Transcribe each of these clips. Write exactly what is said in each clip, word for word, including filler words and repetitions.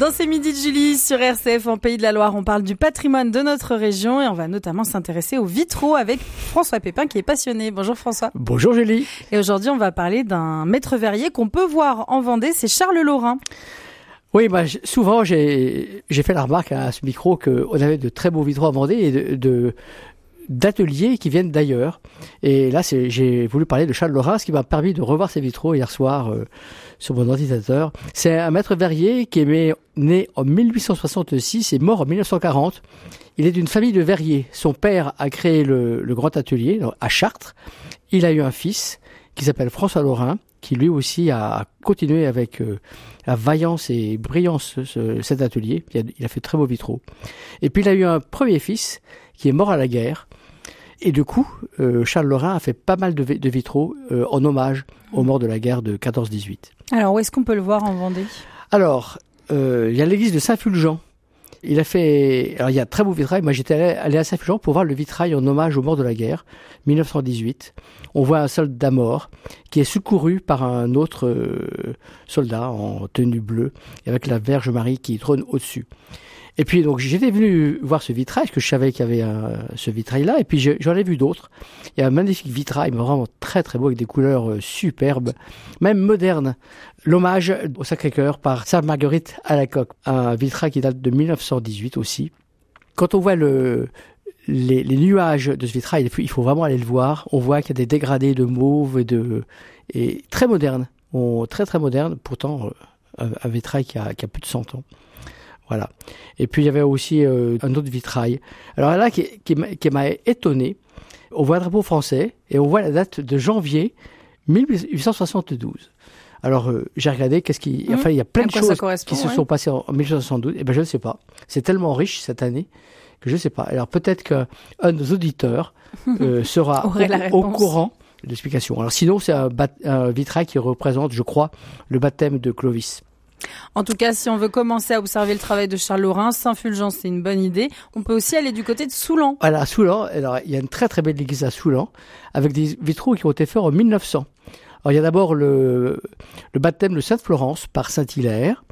Dans ces midis de Julie sur R C F en Pays de la Loire, on parle du patrimoine de notre région et on va notamment s'intéresser aux vitraux avec François Pépin qui est passionné. Bonjour François. Bonjour Julie. Et aujourd'hui, on va parler d'un maître verrier qu'on peut voir en Vendée, c'est Charles Laurin. Oui, bah, souvent j'ai, j'ai fait la remarque à ce micro qu'on avait de très beaux vitraux à Vendée et de, de d'ateliers qui viennent d'ailleurs. Et là, c'est, j'ai voulu parler de Charles Laurin, ce qui m'a permis de revoir ces vitraux hier soir euh, sur mon ordinateur. C'est un maître verrier qui est né en mille huit cent soixante-six et mort en mille neuf cent quarante. Il est d'une famille de verriers. Son père a créé le, le grand atelier à Chartres. Il a eu un fils qui s'appelle François Laurin, qui lui aussi a continué avec euh, la vaillance et brillance ce, cet atelier. Il a, il a fait de très beaux vitraux. Et puis il a eu un premier fils qui est mort à la guerre. Et du coup, euh, Charles Laurin a fait pas mal de, de vitraux euh, en hommage aux morts de la guerre de quatorze dix-huit. Alors, où est-ce qu'on peut le voir en Vendée ? Alors, euh, il y a l'église de Saint-Fulgent. Il a fait, alors il y a très beau vitrail. Moi, j'étais allé, allé à Saint-Fulgent pour voir le vitrail en hommage aux morts de la guerre, mille neuf cent dix-huit. On voit un soldat mort qui est secouru par un autre euh, soldat en tenue bleue, avec la Vierge Marie qui trône au-dessus. Et puis donc j'étais venu voir ce vitrail, parce que je savais qu'il y avait un, ce vitrail-là, et puis je, j'en ai vu d'autres. Il y a un magnifique vitrail, mais vraiment très très beau, avec des couleurs euh, superbes, même modernes. L'hommage au Sacré-Cœur par Sainte Marguerite à la Coque, un vitrail qui date de mille neuf cent dix-huit aussi. Quand on voit le, les, les nuages de ce vitrail, il faut vraiment aller le voir. On voit qu'il y a des dégradés de mauve et, de, et très moderne, on, très très moderne, pourtant un, un vitrail qui a, qui a plus de cent ans. Voilà. Et puis il y avait aussi euh, un autre vitrail. Alors là, qui, qui, qui m'a étonné, on voit un drapeau français et on voit la date de janvier mille huit cent soixante-douze. Alors euh, j'ai regardé, qu'est-ce qui, mmh. enfin il y a plein de choses qui se ouais. sont passées en mille huit cent soixante-douze. Et ben je ne sais pas. C'est tellement riche cette année que je ne sais pas. Alors peut-être qu'un de nos auditeurs euh, sera au, au courant de l'explication. Alors sinon c'est un, bat, un vitrail qui représente, je crois, le baptême de Clovis. En tout cas, si on veut commencer à observer le travail de Charles Laurin, Saint-Fulgent, c'est une bonne idée. On peut aussi aller du côté de Soulan. Voilà, à Soulan, alors, il y a une très très belle église à Soulan, avec des vitraux qui ont été faits en mille neuf cents. Alors, il y a d'abord le, le baptême de Sainte-Florence par Saint-Hilaire.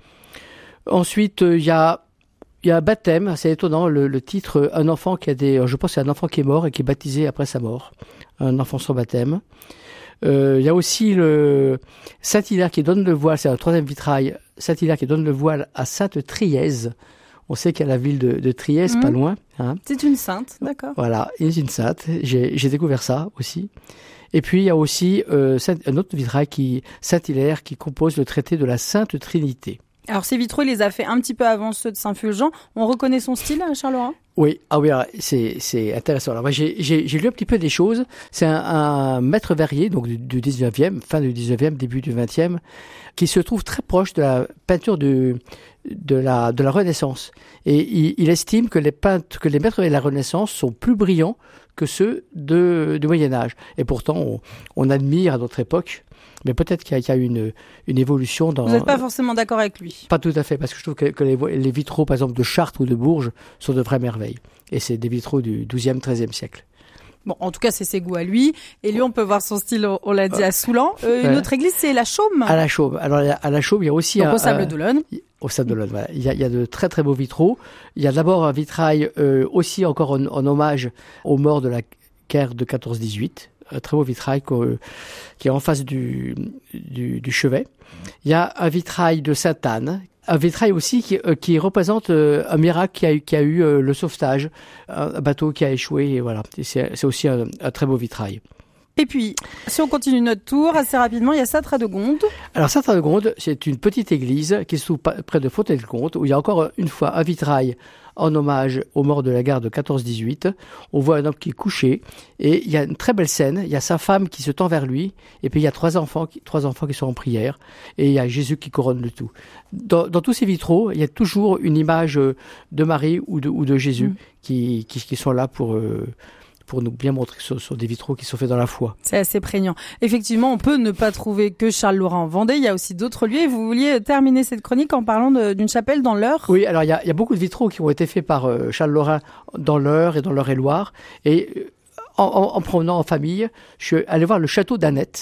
Ensuite, il y a, il y a un baptême, c'est étonnant, le, le titre, un enfant qui a des, je pense que c'est un enfant qui est mort et qui est baptisé après sa mort. Un enfant sans baptême. Euh, il y a aussi le Saint-Hilaire qui donne le voile, c'est un troisième vitrail, Saint-Hilaire qui donne le voile à Sainte-Trièse. On sait qu'il y a la ville de, de Trièse, mmh. pas loin. Hein. C'est une sainte, d'accord. Voilà, c'est une sainte. J'ai, j'ai découvert ça aussi. Et puis il y a aussi euh, un autre vitrail, qui, Saint-Hilaire, qui compose le traité de la Sainte Trinité. Alors ces vitraux, il les a fait un petit peu avant ceux de Saint-Fulgent. On reconnaît son style, Charles Laurin ? Oui, ah oui, alors, c'est c'est intéressant. Alors moi j'ai j'ai j'ai lu un petit peu des choses. C'est un, un maître verrier donc du, du dix-neuvième, fin du dix-neuvième, début du vingtième, qui se trouve très proche de la peinture de de la de la Renaissance. Et il, il estime que les peintres que les maîtres de la Renaissance sont plus brillants que ceux de du Moyen Âge. Et pourtant on, on admire à notre époque. Mais peut-être qu'il y a, qu'il y a une, une évolution dans... Vous n'êtes pas forcément d'accord avec lui ? Pas tout à fait, parce que je trouve que, que les, les vitraux, par exemple, de Chartres ou de Bourges, sont de vraies merveilles. Et c'est des vitraux du douzième, treizième siècle. Bon, en tout cas, c'est ses goûts à lui. Et lui, on peut voir son style, on l'a dit, à Soulan. Euh, une autre église, c'est la Chaume. À la Chaume. Alors, à la Chaume, il y a aussi... Donc, un, au Sable d'Olonne. Euh, au Sable d'Olonne, voilà. Il y, a, il y a de très, très beaux vitraux. Il y a d'abord un vitrail euh, aussi encore en, en hommage aux morts de la guerre de quatorze dix-huit. Un très beau vitrail qui est en face du, du, du chevet. Il y a un vitrail de Sainte-Anne, un vitrail aussi qui, qui représente un miracle qui a eu, qui a eu le sauvetage, un bateau qui a échoué, et voilà. Et c'est, c'est aussi un, un très beau vitrail. Et puis, si on continue notre tour, assez rapidement, il y a Sainte-Radegonde. Alors, Sainte-Radegonde, c'est une petite église qui se trouve près de Fontaine-le-Comte, où il y a encore une fois un vitrail en hommage aux morts de la guerre de quatorze dix-huit. On voit un homme qui est couché, et il y a une très belle scène. Il y a sa femme qui se tend vers lui, et puis il y a trois enfants, qui, trois enfants qui sont en prière, et il y a Jésus qui couronne le tout. Dans, dans tous ces vitraux, il y a toujours une image de Marie ou de, ou de Jésus mmh. qui, qui, qui sont là pour... Euh, pour nous bien montrer que ce sont des vitraux qui sont faits dans la foi. C'est assez prégnant. Effectivement, on peut ne pas trouver que Charles Laurin en Vendée. Il y a aussi d'autres lieux. Et vous vouliez terminer cette chronique en parlant de, d'une chapelle dans l'Eure. Oui, alors il y a, il y a beaucoup de vitraux qui ont été faits par euh, Charles Laurin dans l'Eure et dans l'Eure-et-Loire. Et en, en, en promenant en famille, je suis allé voir le château d'Annette,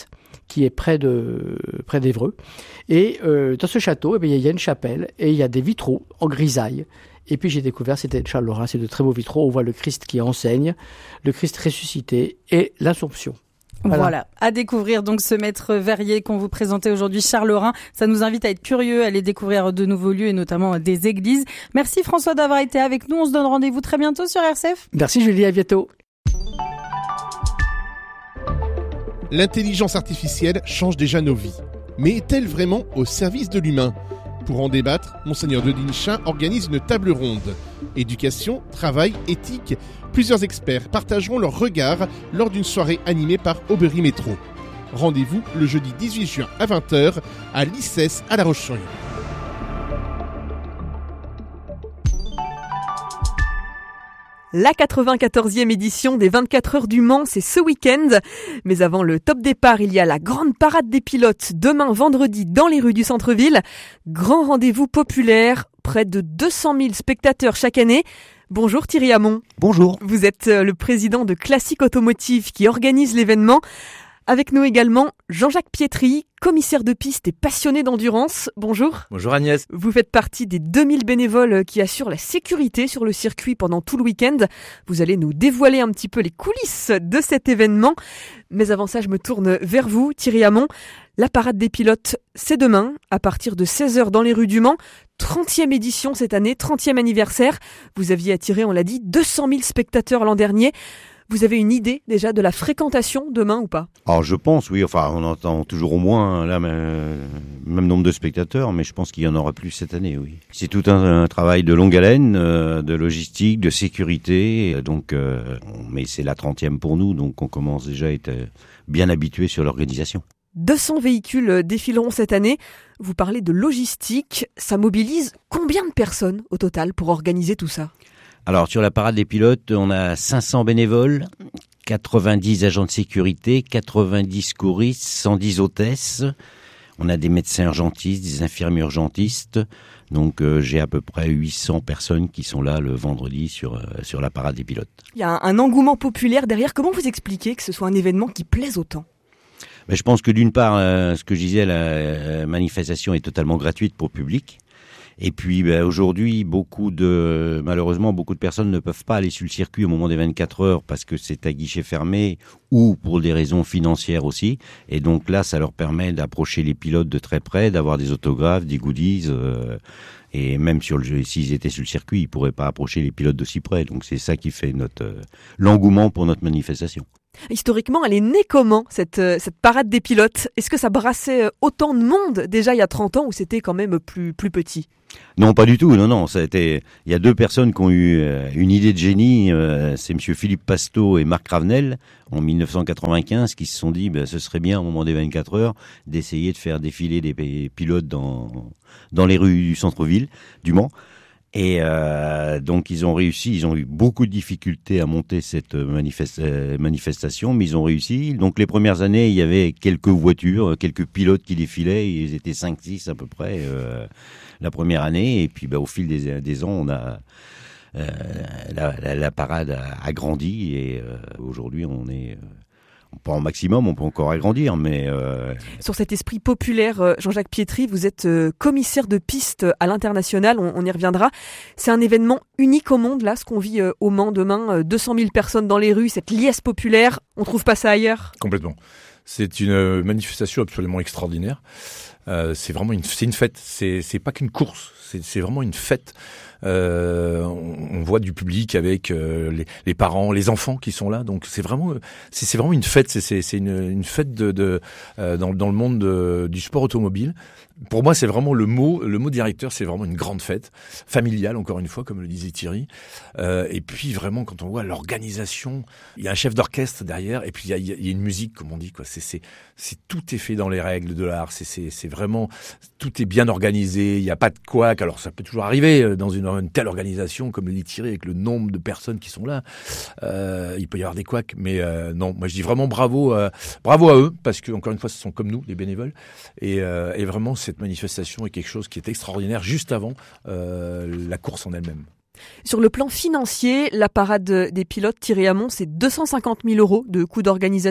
qui est près de près d'Évreux. Et euh, dans ce château, eh bien, il y a une chapelle et il y a des vitraux en grisaille. Et puis j'ai découvert, c'était Charles Lorrain, c'est de très beaux vitraux. On voit le Christ qui enseigne, le Christ ressuscité et l'Assomption. Voilà. voilà, à découvrir donc ce maître verrier qu'on vous présentait aujourd'hui, Charles Lorrain. Ça nous invite à être curieux, à aller découvrir de nouveaux lieux et notamment des églises. Merci François d'avoir été avec nous. On se donne rendez-vous très bientôt sur R C F. Merci Julie, à bientôt. L'intelligence artificielle change déjà nos vies. Mais est-elle vraiment au service de l'humain ? Pour en débattre, Monseigneur de Dinchin organise une table ronde. Éducation, travail, éthique, plusieurs experts partageront leur regard lors d'une soirée animée par Aubry Métro. Rendez-vous le jeudi dix-huit juin à vingt heures à l'I C E S à La Roche-sur-Yon. La quatre-vingt-quatorzième édition des vingt-quatre heures du Mans, c'est ce week-end. Mais avant le top départ, il y a la grande parade des pilotes demain vendredi dans les rues du centre-ville. Grand rendez-vous populaire, près de deux cent mille spectateurs chaque année. Bonjour Thierry Hamon. Bonjour. Vous êtes le président de Classique Automotive qui organise l'événement. Avec nous également Jean-Jacques Pietri, commissaire de piste et passionné d'endurance. Bonjour. Bonjour Agnès. Vous faites partie des deux mille bénévoles qui assurent la sécurité sur le circuit pendant tout le week-end. Vous allez nous dévoiler un petit peu les coulisses de cet événement. Mais avant ça, je me tourne vers vous, Thierry Hamon. La parade des pilotes, c'est demain, à partir de seize heures dans les rues du Mans. trentième édition cette année, trentième anniversaire. Vous aviez attiré, on l'a dit, deux cent mille spectateurs l'an dernier. Vous avez une idée déjà de la fréquentation demain ou pas ? Alors je pense, oui, enfin on entend toujours au moins là, même nombre de spectateurs, mais je pense qu'il y en aura plus cette année, oui. C'est tout un, un travail de longue haleine, euh, de logistique, de sécurité, donc euh, mais c'est la trentième pour nous, donc on commence déjà à être bien habitué sur l'organisation. deux cents véhicules défileront cette année. Vous parlez de logistique, ça mobilise combien de personnes au total pour organiser tout ça ? Alors, sur la parade des pilotes, on a cinq cents bénévoles, quatre-vingt-dix agents de sécurité, quatre-vingt-dix couristes, cent dix hôtesses. On a des médecins urgentistes, des infirmiers urgentistes. Donc, euh, j'ai à peu près huit cents personnes qui sont là le vendredi sur, euh, sur la parade des pilotes. Il y a un, un engouement populaire derrière. Comment vous expliquez que ce soit un événement qui plaise autant ? Ben, je pense que d'une part, euh, ce que je disais, la euh, manifestation est totalement gratuite pour le public. Et puis ben, aujourd'hui, beaucoup de malheureusement beaucoup de personnes ne peuvent pas aller sur le circuit au moment des vingt-quatre heures parce que c'est à guichet fermé ou pour des raisons financières aussi. Et donc là, ça leur permet d'approcher les pilotes de très près, d'avoir des autographes, des goodies. Euh, et même sur le, s'ils étaient sur le circuit, ils pourraient pas approcher les pilotes de si près. Donc c'est ça qui fait notre euh, l'engouement pour notre manifestation. Historiquement, elle est née comment, cette, cette parade des pilotes ? Est-ce que ça brassait autant de monde déjà il y a trente ans ou c'était quand même plus, plus petit ? Non, pas du tout. Non, non. Ça a été. Il y a deux personnes qui ont eu euh, une idée de génie. Euh, c'est Monsieur Philippe Pasteau et Marc Ravenel en dix-neuf cent quatre-vingt-quinze qui se sont dit, ben, ce serait bien au moment des vingt-quatre heures d'essayer de faire défiler des pilotes dans dans les rues du centre-ville du Mans. Et euh, donc ils ont réussi, ils ont eu beaucoup de difficultés à monter cette manifesta- manifestation, mais ils ont réussi. Donc les premières années, il y avait quelques voitures, quelques pilotes qui défilaient, ils étaient cinq six à peu près euh, la première année. Et puis bah, au fil des, des ans, on a euh, la, la, la parade a, a grandi et euh, aujourd'hui on est... Euh, pas en maximum, on peut encore agrandir, mais... Euh... Sur cet esprit populaire, Jean-Jacques Pietri, vous êtes commissaire de piste à l'international, on, on y reviendra. C'est un événement unique au monde, là, ce qu'on vit au Mans demain, deux cent mille personnes dans les rues, cette liesse populaire, on trouve pas ça ailleurs ? Complètement. C'est une manifestation absolument extraordinaire. Euh, c'est vraiment une, c'est une fête, c'est, c'est pas qu'une course, c'est, c'est vraiment une fête. Euh, on, on voit du public avec euh, les, les parents, les enfants qui sont là, donc c'est vraiment, c'est, c'est vraiment une fête. C'est, c'est, c'est une, une fête de, de euh, dans, dans le monde de, du sport automobile. Pour moi, c'est vraiment le mot, le mot directeur, c'est vraiment une grande fête familiale, encore une fois, comme le disait Thierry. Euh, et puis vraiment, quand on voit l'organisation, il y a un chef d'orchestre derrière, et puis il y a, il y a une musique, comme on dit, quoi. C'est, c'est, c'est tout est fait dans les règles de l'art. C'est, c'est, c'est vraiment, tout est bien organisé. Il n'y a pas de couac. Alors ça peut toujours arriver dans une, une telle organisation, comme le dit Thierry, avec le nombre de personnes qui sont là. Euh, il peut y avoir des couacs, mais euh, non. Moi, je dis vraiment bravo, euh, bravo à eux, parce que encore une fois, ce sont comme nous, les bénévoles, et, euh, et vraiment. Cette manifestation est quelque chose qui est extraordinaire juste avant euh, la course en elle-même. Sur le plan financier, la parade des pilotes Thierry Hamon, c'est deux cent cinquante mille euros de coût d'organisation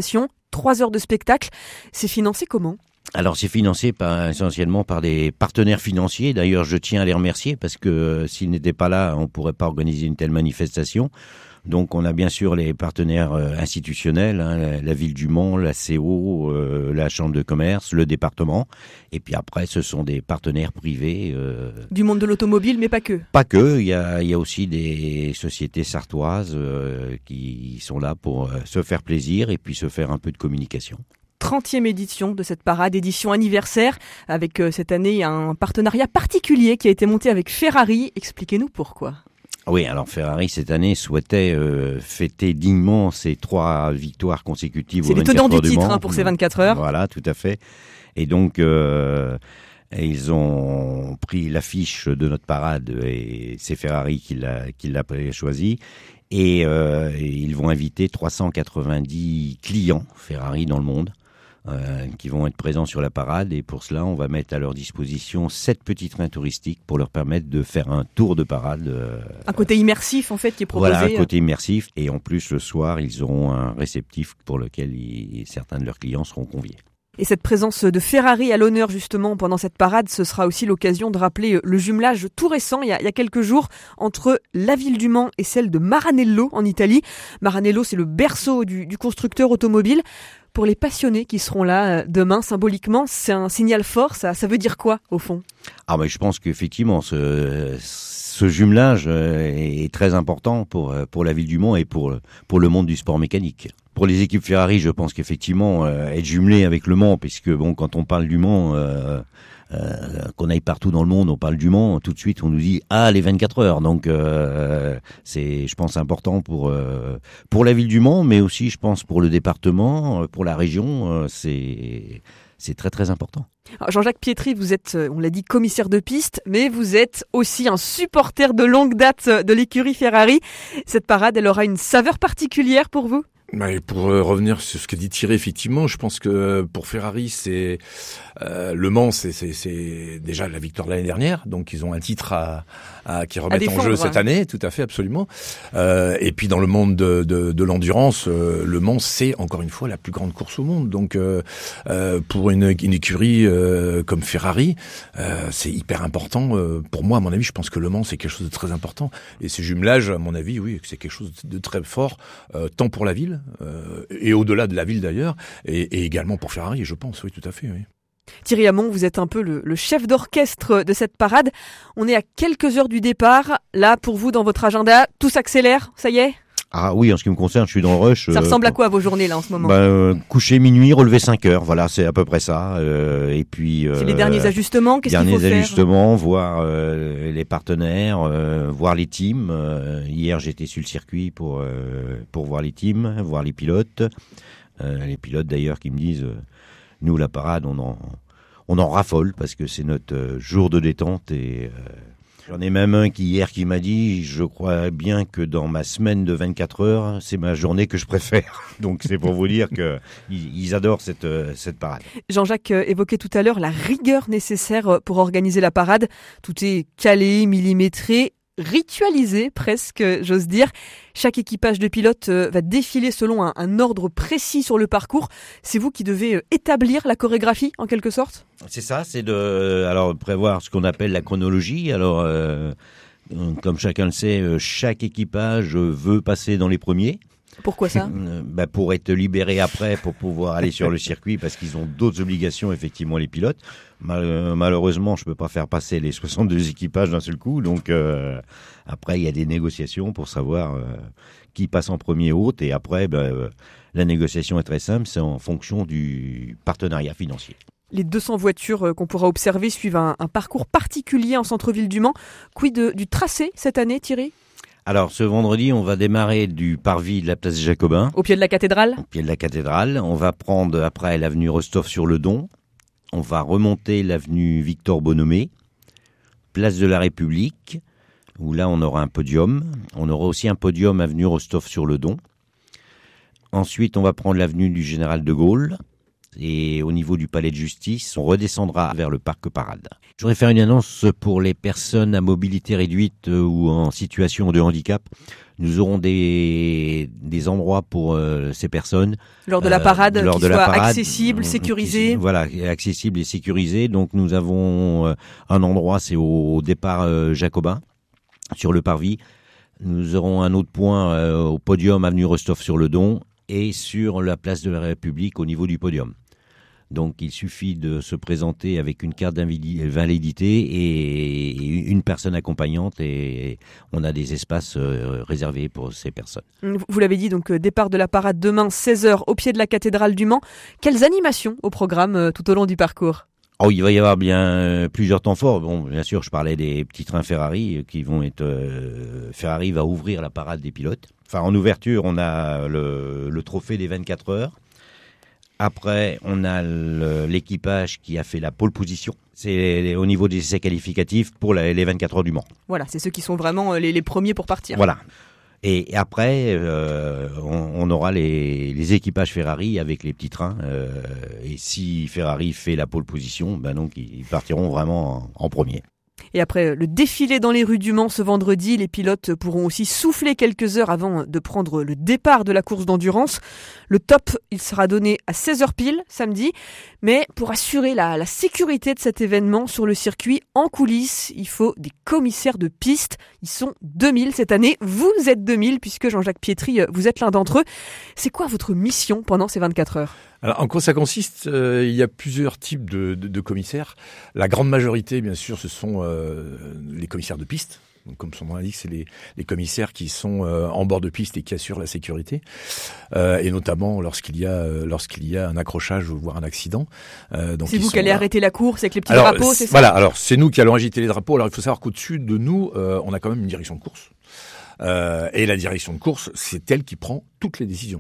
trois heures de spectacle. C'est financé comment ? Alors c'est financé par, essentiellement par des partenaires financiers. D'ailleurs, je tiens à les remercier parce que euh, s'ils n'étaient pas là, on ne pourrait pas organiser une telle manifestation. Donc on a bien sûr les partenaires euh, institutionnels, hein, la, la ville du Mans, la C O, euh, la chambre de commerce, le département. Et puis après, ce sont des partenaires privés. Euh, du monde de l'automobile, mais pas que. Pas que. Il y a, il y a aussi des sociétés sartoises euh, qui sont là pour euh, se faire plaisir et puis se faire un peu de communication. trentième édition de cette parade, édition anniversaire, avec euh, cette année un partenariat particulier qui a été monté avec Ferrari. Expliquez-nous pourquoi. Oui, alors Ferrari cette année souhaitait euh, fêter dignement ses trois victoires consécutives C'est aux les vingt-quatre tenants du heures du titre Mans. hein, pour ces vingt-quatre heures. Voilà, tout à fait. Et donc euh, ils ont pris l'affiche de notre parade et c'est Ferrari qui l'a qui l'a choisi. Et, euh, et ils vont inviter trois cent quatre-vingt-dix clients Ferrari dans le monde. Euh, qui vont être présents sur la parade et pour cela on va mettre à leur disposition sept petits trains touristiques pour leur permettre de faire un tour de parade. Euh, un côté immersif en fait qui est proposé. Voilà, un côté immersif et en plus le soir ils auront un réceptif pour lequel ils, certains de leurs clients seront conviés. Et cette présence de Ferrari à l'honneur justement pendant cette parade, ce sera aussi l'occasion de rappeler le jumelage tout récent, il y a, il y a quelques jours, entre la ville du Mans et celle de Maranello en Italie. Maranello, c'est le berceau du, du constructeur automobile. Pour les passionnés qui seront là demain, symboliquement, c'est un signal fort. Ça, ça veut dire quoi, au fond ? Ah, mais je pense qu'effectivement, ce, ce jumelage est très important pour, pour la ville du Mans et pour, pour le monde du sport mécanique. Pour les équipes Ferrari, je pense qu'effectivement, euh, être jumelé avec le Mans, puisque bon, quand on parle du Mans, euh, euh, qu'on aille partout dans le monde, on parle du Mans, tout de suite on nous dit ah les vingt-quatre heures. Donc euh, c'est, je pense, important pour euh, pour la ville du Mans, mais aussi je pense pour le département, pour la région, euh, c'est c'est très très important. Alors Jean-Jacques Pietri, vous êtes, on l'a dit, commissaire de piste, mais vous êtes aussi un supporter de longue date de l'écurie Ferrari. Cette parade, elle aura une saveur particulière pour vous ? Mais pour euh, revenir sur ce que dit Thierry, effectivement, je pense que euh, pour Ferrari, c'est euh, Le Mans, c'est, c'est, c'est déjà la victoire de l'année dernière, donc ils ont un titre à, à qui remettent défendre, en jeu cette ouais. année, tout à fait, absolument. Euh, et puis dans le monde de, de, de l'endurance, euh, Le Mans, c'est encore une fois la plus grande course au monde. Donc euh, euh, pour une, une écurie euh, comme Ferrari, euh, c'est hyper important. Euh, pour moi, à mon avis, je pense que Le Mans, c'est quelque chose de très important. Et ces jumelages, à mon avis, oui, c'est quelque chose de très fort, euh, tant pour la ville. Euh, et au-delà de la ville d'ailleurs, et, et également pour Ferrari, je pense, oui, tout à fait, oui. Thierry Hamon, vous êtes un peu le, le chef d'orchestre de cette parade. On est à quelques heures du départ. Là, pour vous, dans votre agenda, tout s'accélère, ça y est ? Ah oui, en ce qui me concerne, je suis dans le rush. Ça euh, ressemble à quoi vos journées là en ce moment ? bah, euh, coucher minuit, relever cinq heures, voilà, c'est à peu près ça. Euh, et puis euh, C'est les derniers ajustements, qu'est-ce qu'il faut derniers faire ? ajustements, voir euh, les partenaires, euh, voir les teams. Euh, hier, j'étais sur le circuit pour euh, pour voir les teams, voir les pilotes. Euh, les pilotes d'ailleurs qui me disent, euh, nous la parade, on en on en raffole parce que c'est notre euh, jour de détente et euh, j'en ai même un qui hier qui m'a dit, je crois bien que dans ma semaine de vingt-quatre heures, c'est ma journée que je préfère. Donc c'est pour vous dire que ils adorent cette cette parade. Jean-Jacques évoquait tout à l'heure la rigueur nécessaire pour organiser la parade. Tout est calé, millimétré, ritualisé presque, j'ose dire. Chaque équipage de pilotes va défiler selon un, un ordre précis sur le parcours. C'est vous qui devez établir la chorégraphie en quelque sorte ? C'est ça, c'est de alors prévoir ce qu'on appelle la chronologie. Alors euh, comme chacun le sait, chaque équipage veut passer dans les premiers. Pourquoi ça ? Bah pour être libéré après, pour pouvoir aller sur le circuit, parce qu'ils ont d'autres obligations, effectivement, les pilotes. Mal, malheureusement, je peux pas faire passer les soixante-deux équipages d'un seul coup. Donc, euh, après, il y a des négociations pour savoir euh, qui passe en premier haute. Et après, bah, euh, la négociation est très simple, c'est en fonction du partenariat financier. Les deux cents voitures qu'on pourra observer suivent un, un parcours particulier en centre-ville du Mans. Quid de, du tracé cette année, Thierry ? Alors, ce vendredi, on va démarrer du parvis de la place des Jacobins. Au pied de la cathédrale ? Au pied de la cathédrale. On va prendre après l'avenue Rostov-sur-le-Don. On va remonter l'avenue Victor Bonhomé. Place de la République, où là, on aura un podium. On aura aussi un podium avenue Rostov-sur-le-Don. Ensuite, on va prendre l'avenue du Général de Gaulle. et au niveau du palais de justice, on redescendra vers le parc Parade. Je voudrais faire une annonce pour les personnes à mobilité réduite ou en situation de handicap. Nous aurons des, des endroits pour euh, ces personnes. Lors de la parade, euh, qui soient accessibles, sécurisés. Voilà, accessibles et sécurisés. Donc nous avons euh, un endroit, c'est au, au départ euh, Jacobin, sur le parvis. Nous aurons un autre point euh, au podium avenue Rostov-sur-le-Don et sur la place de la République au niveau du podium. Donc il suffit de se présenter avec une carte d'invalidité et une personne accompagnante et on a des espaces réservés pour ces personnes. Vous l'avez dit, donc départ de la parade demain seize heures au pied de la cathédrale du Mans. Quelles animations au programme tout au long du parcours ? Oh, il va y avoir bien plusieurs temps forts. Bon, bien sûr, je parlais des petits trains Ferrari qui vont être... Euh, Ferrari va ouvrir la parade des pilotes. Enfin, en ouverture, on a le, le trophée des vingt-quatre heures. Après, on a le, l'équipage qui a fait la pole position. C'est au niveau des essais qualificatifs pour la, les vingt-quatre heures du Mans. Voilà, c'est ceux qui sont vraiment les, les premiers pour partir. Voilà. Et après, euh, on, on aura les, les équipages Ferrari avec les petits trains. Euh, et si Ferrari fait la pole position, ben donc ils partiront vraiment en, en premier. Et après le défilé dans les rues du Mans ce vendredi, les pilotes pourront aussi souffler quelques heures avant de prendre le départ de la course d'endurance. Le top, il sera donné à seize heures pile, samedi. Mais pour assurer la, la sécurité de cet événement sur le circuit, en coulisses, il faut des commissaires de piste. Ils sont deux mille cette année. Vous êtes deux mille puisque Jean-Jacques Pietri, vous êtes l'un d'entre eux. C'est quoi votre mission pendant ces vingt-quatre heures ? Alors, en quoi ça consiste ? euh, Il y a plusieurs types de, de, de commissaires. La grande majorité, bien sûr, ce sont euh, les commissaires de piste. Donc, comme son nom l'indique, c'est les, les commissaires qui sont euh, en bord de piste et qui assurent la sécurité, euh, et notamment lorsqu'il y a euh, lorsqu'il y a un accrochage voire un accident. Euh, donc c'est vous qui allez là. arrêter la course avec les petits alors, drapeaux, c'est ça ? Voilà. Alors, c'est nous qui allons agiter les drapeaux. Alors, il faut savoir qu'au-dessus de nous, euh, on a quand même une direction de course, euh, et la direction de course, c'est elle qui prend toutes les décisions.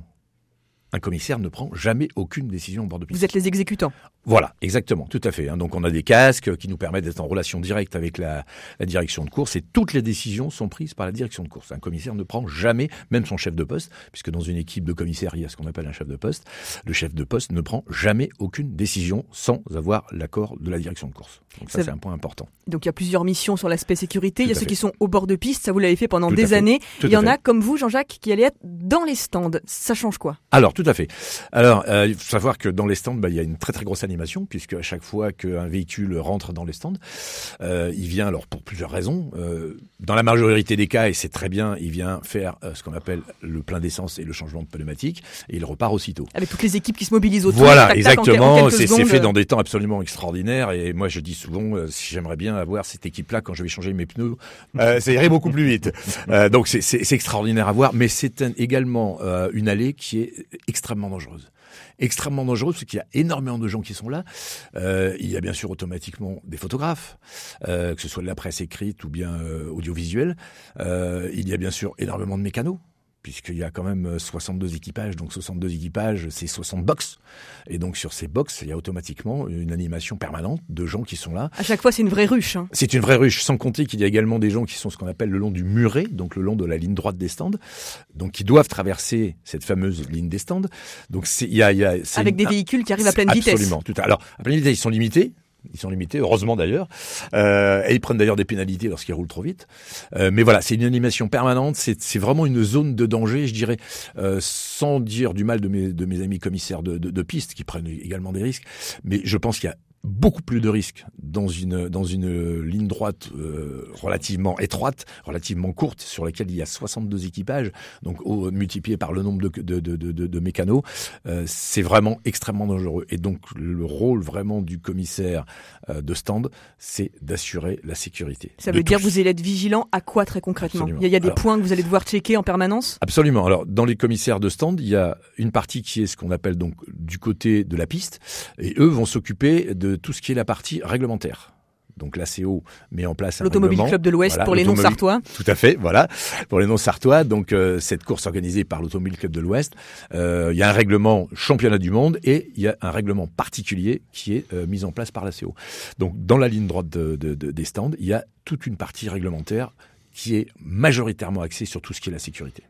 Un commissaire ne prend jamais aucune décision en bord de piste. Vous êtes les exécutants. Voilà, exactement, tout à fait. Donc on a des casques qui nous permettent d'être en relation directe avec la, la direction de course et toutes les décisions sont prises par la direction de course. Un commissaire ne prend jamais, même son chef de poste, puisque dans une équipe de commissaires, il y a ce qu'on appelle un chef de poste. Le chef de poste ne prend jamais aucune décision sans avoir l'accord de la direction de course. Donc ça, ça c'est un point important. Donc il y a plusieurs missions sur l'aspect sécurité. Tout il y a ceux fait. qui sont au bord de piste, ça vous l'avez fait pendant tout des années. Tout il y en fait. a comme vous, Jean-Jacques, qui allaient être dans les stands. Ça change quoi ? Alors tout à fait. Alors euh, il faut savoir que dans les stands, bah, il y a une très très grosse animation, puisque à chaque fois qu'un véhicule rentre dans les stands, euh, il vient alors pour plusieurs raisons. Euh, dans la majorité des cas, et c'est très bien, il vient faire euh, ce qu'on appelle le plein d'essence et le changement de pneumatique, et il repart aussitôt. Avec toutes les équipes qui se mobilisent autour. Voilà, tac, exactement. En, en c'est, secondes. c'est fait dans des temps absolument extraordinaires. Et moi, je dis souvent, euh, si j'aimerais bien avoir cette équipe-là quand je vais changer mes pneus, euh, ça irait beaucoup plus vite. Euh, donc c'est, c'est, c'est extraordinaire à voir, mais c'est un, également euh, une allée qui est extrêmement dangereuse. Extrêmement dangereux parce qu'il y a énormément de gens qui sont là. Euh, il y a bien sûr automatiquement des photographes, euh, que ce soit de la presse écrite ou bien euh, audiovisuelle. Euh, il y a bien sûr énormément de mécanos, puisqu'il y a quand même soixante-deux équipages, donc soixante-deux équipages, c'est soixante box. Et donc sur ces box, il y a automatiquement une animation permanente de gens qui sont là. À chaque fois, c'est une vraie ruche. Hein. C'est une vraie ruche, sans compter qu'il y a également des gens qui sont ce qu'on appelle le long du muret, donc le long de la ligne droite des stands, donc qui doivent traverser cette fameuse ligne des stands. Donc c'est, il y a, il y a c'est avec une, des véhicules qui arrivent à pleine absolument, vitesse. Absolument, tout à, alors à pleine vitesse, ils sont limités. Ils sont limités, heureusement d'ailleurs, euh, et ils prennent d'ailleurs des pénalités lorsqu'ils roulent trop vite. Euh, mais voilà, c'est une animation permanente, c'est, c'est vraiment une zone de danger, je dirais, euh, sans dire du mal de mes, de mes amis commissaires de, de, de piste qui prennent également des risques. Mais je pense qu'il y a beaucoup plus de risques dans une dans une ligne droite euh, relativement étroite, relativement courte, sur laquelle il y a soixante-deux équipages, donc au, multiplié par le nombre de de de de, de mécanos, euh, c'est vraiment extrêmement dangereux. Et donc le rôle vraiment du commissaire euh, de stand, c'est d'assurer la sécurité. Ça veut tous. dire que vous allez être vigilant à quoi très concrètement ? Absolument. Il y a, il y a des Alors, points que vous allez devoir checker en permanence ? Absolument. Alors dans les commissaires de stand, il y a une partie qui est ce qu'on appelle donc du côté de la piste, et eux vont s'occuper de tout ce qui est la partie réglementaire. Donc l'A C O met en place un l'Automobile règlement. Club de l'Ouest Voilà, pour les non-sartois. Tout à fait, voilà, pour les non-sartois. Donc euh, cette course organisée par l'Automobile Club de l'Ouest, euh, il y a un règlement championnat du monde et il y a un règlement particulier qui est euh, mis en place par l'A C O. Donc dans la ligne droite de, de, de, des stands, il y a toute une partie réglementaire qui est majoritairement axée sur tout ce qui est la sécurité.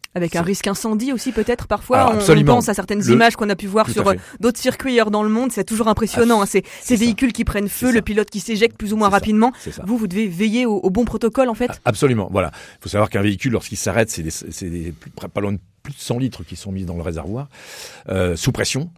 Avec C'est... un risque incendie aussi peut-être parfois. Alors, on, on absolument. pense à certaines Le- images qu'on a pu voir Tout sur à euh, fait. d'autres circuits ailleurs dans le monde. C'est toujours impressionnant. Ah, hein. C'est c'est ces ça. véhicules qui prennent feu, C'est le ça. pilote qui s'éjecte plus ou moins C'est ça. rapidement. C'est ça. Vous, vous devez veiller au, au bon protocole en fait. Ah, absolument, voilà. Il faut savoir qu'un véhicule, lorsqu'il s'arrête, c'est, des, c'est des, plus- pas loin de plus de cent litres qui sont mis dans le réservoir, euh, sous pression,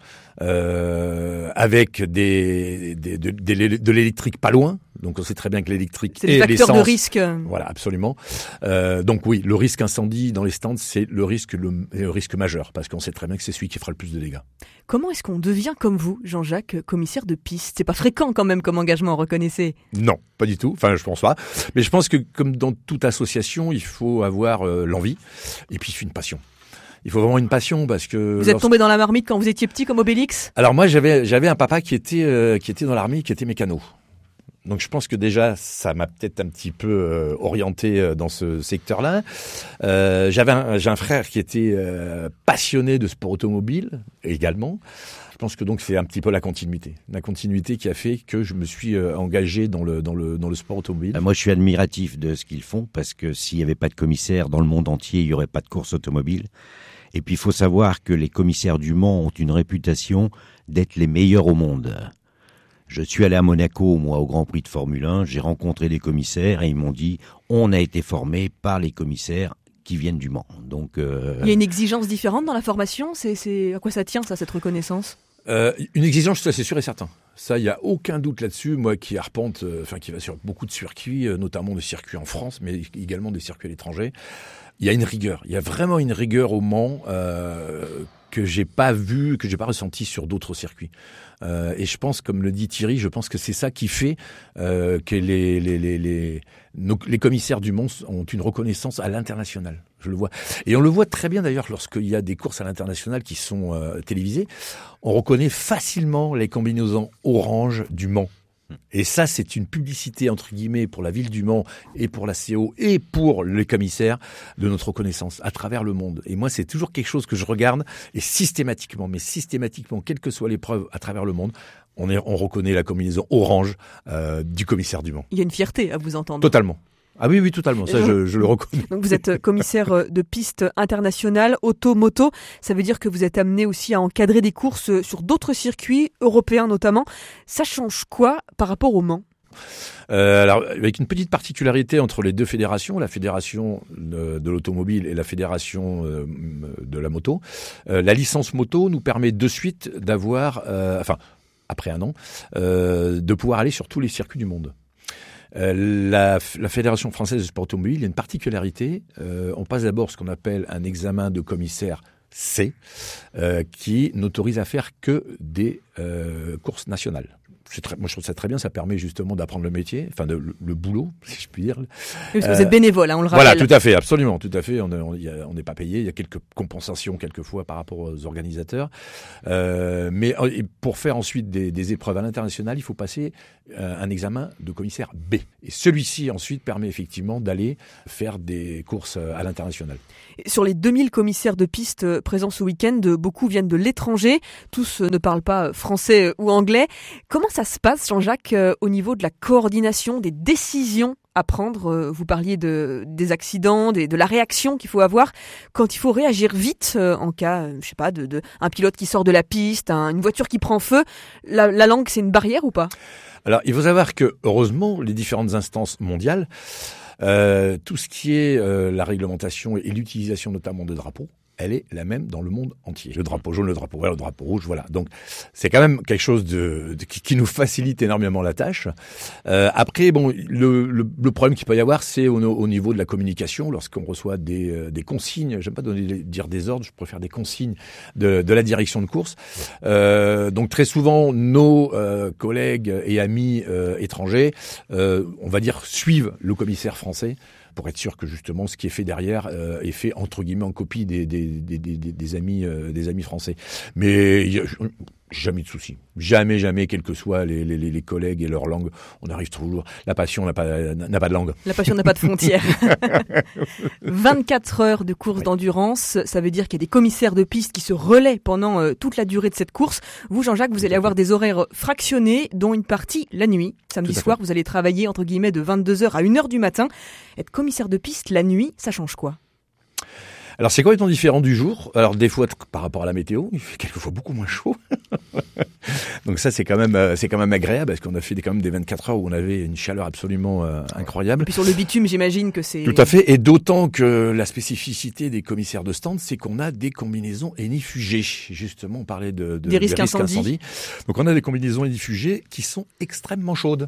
euh, avec des, des, de, de, de l'électrique pas loin. Donc on sait très bien que l'électrique C'est des et facteurs de l'essence... risque. Voilà, absolument. Euh, donc oui, le risque incendie dans les stands, c'est le risque, le, le risque majeur, parce qu'on sait très bien que c'est celui qui fera le plus de dégâts. Comment est-ce qu'on devient comme vous, Jean-Jacques, commissaire de piste? C'est pas fréquent quand même comme engagement, reconnaissez. Non, pas du tout. Enfin, je pense pas. Mais je pense que comme dans toute association, il faut avoir euh, l'envie et puis une passion. Il faut vraiment une passion parce que... Vous êtes lorsque- tombé dans la marmite quand vous étiez petit comme Obélix? Alors moi, j'avais j'avais un papa qui était euh, qui était dans l'armée, qui était mécano. Donc je pense que déjà, ça m'a peut-être un petit peu euh, orienté euh, dans ce secteur-là. Euh, j'avais un, j'ai un frère qui était euh, passionné de sport automobile également. Je pense que donc c'est un petit peu la continuité, la continuité qui a fait que je me suis euh, engagé dans le dans le dans le sport automobile. Moi, je suis admiratif de ce qu'ils font parce que s'il n'y avait pas de commissaires dans le monde entier, il n'y aurait pas de course automobile. Et puis, il faut savoir que les commissaires du Mans ont une réputation d'être les meilleurs au monde. Je suis allé à Monaco, moi, au Grand Prix de Formule un. J'ai rencontré des commissaires et ils m'ont dit « On a été formés par les commissaires qui viennent du Mans. » Donc, euh... Il y a une exigence différente dans la formation. C'est, c'est... À quoi ça tient, ça, cette reconnaissance? Euh, une exigence, ça c'est sûr et certain. Ça, il y a aucun doute là-dessus. Moi, qui arpente, euh, enfin qui va sur beaucoup de circuits, euh, notamment des circuits en France, mais également des circuits à l'étranger, il y a une rigueur. Il y a vraiment une rigueur au Mans euh, que j'ai pas vue, que j'ai pas ressentie sur d'autres circuits. Euh, et je pense, comme le dit Thierry, je pense que c'est ça qui fait euh, que les les les les, nos, les commissaires du Mans ont une reconnaissance à l'international. Je le vois. Et on le voit très bien d'ailleurs lorsqu'il y a des courses à l'international qui sont euh, télévisées. On reconnaît facilement les combinaisons orange du Mans. Et ça, c'est une publicité, entre guillemets, pour la ville du Mans et pour la C O et pour les commissaires de notre reconnaissance à travers le monde. Et moi, c'est toujours quelque chose que je regarde et systématiquement, mais systématiquement, quelle que soit l'épreuve à travers le monde, on, est, on reconnaît la combinaison orange euh, du commissaire du Mans. Il y a une fierté à vous entendre. Totalement. Ah oui, oui, totalement. Ça, je, je le reconnais. Donc vous êtes commissaire de piste internationale, auto-moto. Ça veut dire que vous êtes amené aussi à encadrer des courses sur d'autres circuits, européens notamment. Ça change quoi par rapport au Mans ? Euh, alors, avec une petite particularité entre les deux fédérations, la fédération de, de l'automobile et la fédération euh, de la moto, euh, la licence moto nous permet de suite d'avoir, euh, enfin, après un an, euh, de pouvoir aller sur tous les circuits du monde. Euh, la, la Fédération française de sport automobile, il y a une particularité. Euh, on passe d'abord ce qu'on appelle un examen de commissaire C, euh, qui n'autorise à faire que des euh, courses nationales. C'est très, moi, je trouve ça très bien. Ça permet justement d'apprendre le métier, enfin de, le, le boulot, si je puis dire. Oui, parce que vous êtes bénévole, hein, on le rappelle. Voilà, tout à fait, absolument, tout à fait. On n'est on, on n'est pas payé. Il y a quelques compensations quelquefois par rapport aux organisateurs. Euh, mais pour faire ensuite des, des épreuves à l'international, il faut passer euh, un examen de commissaire B. Et celui-ci ensuite permet effectivement d'aller faire des courses à l'international. Sur les deux mille commissaires de piste présents ce week-end, beaucoup viennent de l'étranger. Tous ne parlent pas français ou anglais. Comment ça se passe, Jean-Jacques, au niveau de la coordination, des décisions à prendre? Vous parliez de, des accidents, des, de la réaction qu'il faut avoir quand il faut réagir vite en cas, je sais pas, de, de un pilote qui sort de la piste, un, une voiture qui prend feu. La, la langue, c'est une barrière ou pas? Alors, il faut savoir que, heureusement, les différentes instances mondiales, euh, tout ce qui est euh, la réglementation et l'utilisation notamment de drapeaux, elle est la même dans le monde entier. Le drapeau jaune, le drapeau vert, le drapeau rouge, voilà. Donc, c'est quand même quelque chose de, de qui, qui nous facilite énormément la tâche. Euh, après, bon, le, le, le problème qu'il peut y avoir, c'est au, au niveau de la communication, lorsqu'on reçoit des, euh, des consignes. J'aime pas donner, dire des ordres, je préfère des consignes de, de la direction de course. Euh, donc, très souvent, nos euh, collègues et amis euh, étrangers, euh, on va dire, suivent le commissaire français, pour être sûr que justement ce qui est fait derrière euh, est fait entre guillemets en copie des des des des, des amis euh, des amis français. Mais il y a jamais de souci, jamais jamais quels que soient les les les collègues et leur langue, on arrive toujours. La passion n'a pas n'a pas de langue. La passion n'a pas de frontières. vingt-quatre heures de course oui. d'endurance, ça veut dire qu'il y a des commissaires de piste qui se relaient pendant euh, toute la durée de cette course. Vous, Jean-Jacques, vous allez avoir des horaires fractionnés, dont une partie la nuit. Samedi soir, vous allez travailler entre guillemets de vingt-deux heures à une heure du matin. Être commissaire de piste la nuit, ça change quoi ? Alors c'est complètement différent du jour. Alors des fois par rapport à la météo, il fait quelquefois beaucoup moins chaud. Donc ça c'est quand même c'est quand même agréable parce qu'on a fait des, quand même des vingt-quatre heures où on avait une chaleur absolument euh, incroyable. Et puis sur le bitume, j'imagine que c'est... Tout à fait, et d'autant que la spécificité des commissaires de stand, c'est qu'on a des combinaisons énifugées. Justement, on parlait de, de des risques, des risques incendie. incendie. Donc on a des combinaisons énifugées qui sont extrêmement chaudes.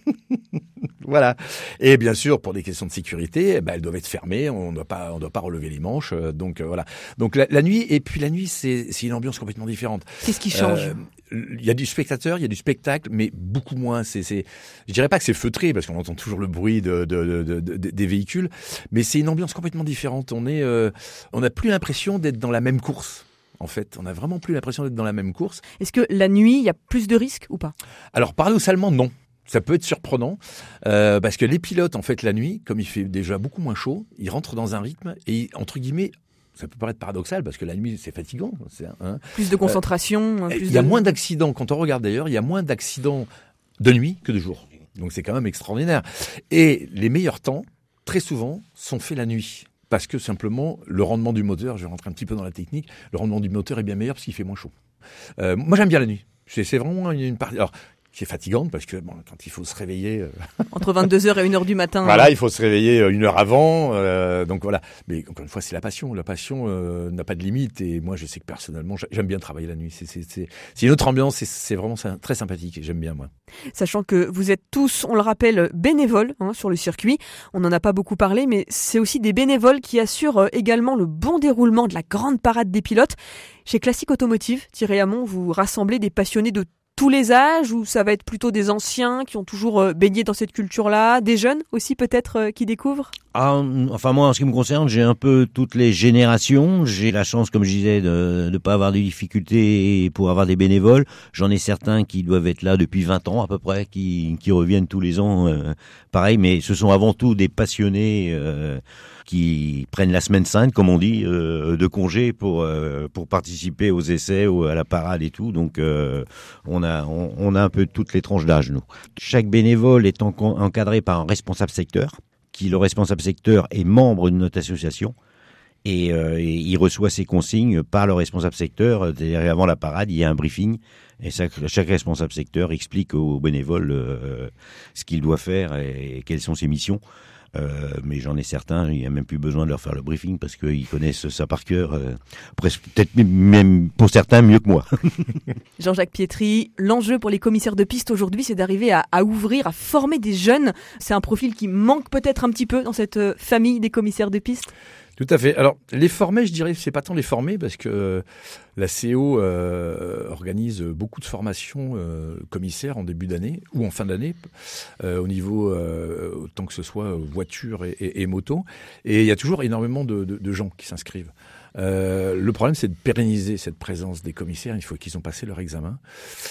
Voilà. Et bien sûr, pour des questions de sécurité, eh ben, elles doivent être fermées. On ne doit pas, on doit pas relever les manches. Donc euh, voilà. Donc la, la nuit, et puis la nuit, c'est, c'est une ambiance complètement différente. Qu'est-ce qui change? Euh, Il y a du spectateur, il y a du spectacle, mais beaucoup moins. C'est, c'est, je dirais pas que c'est feutré parce qu'on entend toujours le bruit de, de, de, de, de des véhicules, mais c'est une ambiance complètement différente. On est, euh, on n'a plus l'impression d'être dans la même course. En fait, on n'a vraiment plus l'impression d'être dans la même course. Est-ce que la nuit, il y a plus de risques ou pas? Alors, paradoxalement, non. Ça peut être surprenant euh, parce que les pilotes, en fait, la nuit, comme il fait déjà beaucoup moins chaud, ils rentrent dans un rythme et, entre guillemets, ça peut paraître paradoxal parce que la nuit, c'est fatigant. C'est, hein. Plus de concentration. Euh, plus il y a de... moins d'accidents. Quand on regarde d'ailleurs, il y a moins d'accidents de nuit que de jour. Donc c'est quand même extraordinaire. Et les meilleurs temps, très souvent, sont faits la nuit. Parce que simplement, le rendement du moteur, je vais rentrer un petit peu dans la technique, le rendement du moteur est bien meilleur parce qu'il fait moins chaud. Euh, moi, j'aime bien la nuit. C'est, c'est vraiment une, une partie... Alors, qui est fatigante parce que bon, quand il faut se réveiller... Euh... Entre vingt-deux heures et une heure du matin. Voilà, hein. Il faut se réveiller une heure avant. Euh, donc voilà. Mais encore une fois, c'est la passion. La passion euh, n'a pas de limite. Et moi, je sais que personnellement, j'aime bien travailler la nuit. C'est, c'est, c'est, c'est une autre ambiance. C'est, c'est vraiment très sympathique et j'aime bien, moi. Sachant que vous êtes tous, on le rappelle, bénévoles hein, sur le circuit. On n'en a pas beaucoup parlé, mais c'est aussi des bénévoles qui assurent également le bon déroulement de la grande parade des pilotes. Chez Classique Automotive, Thierry Hamon, vous rassemblez des passionnés de tous les âges, ou ça va être plutôt des anciens qui ont toujours euh, baigné dans cette culture-là, des jeunes aussi peut-être euh, qui découvrent? Ah, enfin moi en ce qui me concerne, j'ai un peu toutes les générations. J'ai la chance, comme je disais, de ne pas avoir de difficultés pour avoir des bénévoles. J'en ai certains qui doivent être là depuis vingt ans à peu près, qui, qui reviennent tous les ans. Euh, pareil, mais ce sont avant tout des passionnés euh, qui prennent la semaine sainte, comme on dit, euh, de congé pour euh, pour participer aux essais ou à la parade et tout. Donc euh, on a on, on a un peu toutes les tranches d'âge, nous. Chaque bénévole est en, encadré par un responsable secteur, qui le responsable secteur est membre de notre association et, euh, et il reçoit ses consignes par le responsable secteur. C'est-à-dire avant la parade, il y a un briefing et ça, chaque responsable secteur explique aux bénévoles euh, ce qu'il doit faire et, et quelles sont ses missions. Euh, mais j'en ai certains, il n'y a même plus besoin de leur faire le briefing parce qu'ils connaissent ça par cœur, euh, presque peut-être même pour certains mieux que moi. Jean-Jacques Pietri, l'enjeu pour les commissaires de piste aujourd'hui, c'est d'arriver à, à ouvrir, à former des jeunes. C'est un profil qui manque peut-être un petit peu dans cette famille des commissaires de piste. Tout à fait. Alors, les former, je dirais, c'est pas tant les former parce que euh, la C O euh, organise beaucoup de formations euh, commissaires en début d'année ou en fin d'année euh, au niveau, euh, autant que ce soit voiture et, et, et moto. Et il y a toujours énormément de, de, de gens qui s'inscrivent. Euh, le problème, c'est de pérenniser cette présence des commissaires. Il faut qu'ils ont passé leur examen.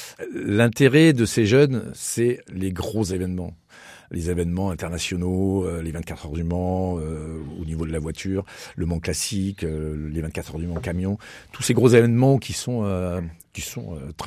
L'intérêt de ces jeunes, c'est les gros événements. Les événements internationaux, euh, les vingt-quatre heures du Mans euh, au niveau de la voiture, le Mans classique, euh, les vingt-quatre heures du Mans camion, tous ces gros événements qui sont euh, qui sont euh, très